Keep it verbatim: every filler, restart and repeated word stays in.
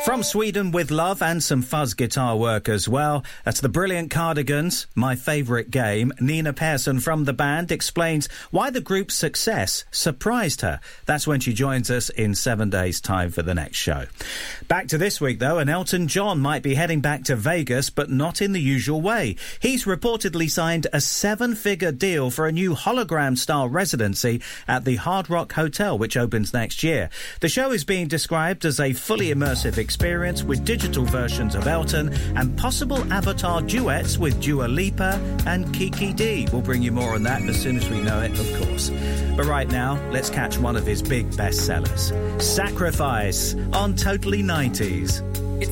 From Sweden with love and some fuzz guitar work as well. That's the Brilliant Cardigans, my favourite game. Nina Persson from the band explains why the group's success surprised her. That's when she joins us in seven days' time for the next show. Back to this week, though, and Elton John might be heading back to Vegas, but not in the usual way. He's reportedly signed a seven-figure deal for a new hologram-style residency at the Hard Rock Hotel, which opens next year. The show is being described as a fully immersive experience experience with digital versions of Elton and possible avatar duets with Dua Lipa and Kiki D. We'll bring you more on that as soon as we know it, of course. But right now, let's catch one of his big bestsellers, Sacrifice, on Totally nineties.